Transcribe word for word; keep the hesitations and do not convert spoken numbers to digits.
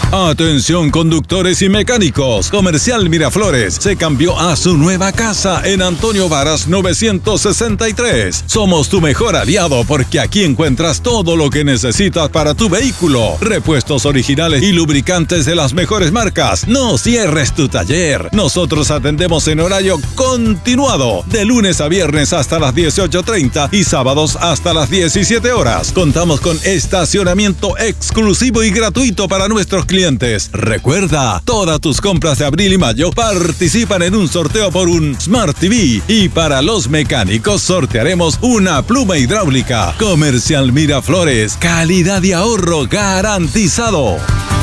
Atención conductores y mecánicos. Comercial Miraflores se cambió a su nueva casa en Antonio Varas novecientos sesenta y tres. Somos tu mejor aliado porque aquí encuentras todo lo que necesitas para tu vehículo. Repuestos originales y lubricantes de las mejores marcas. No cierres tu taller. Nosotros atendemos en horario continuado, de lunes a viernes hasta las dieciocho treinta y sábados hasta las diecisiete horas. Contamos con estacionamiento exclusivo y gratuito para nuestros clientes. Recuerda, todas tus compras de abril y mayo participan en un sorteo por un Smart T V y para los mecánicos sortearemos una pluma hidráulica. Comercial Miraflores, calidad y ahorro garantizado.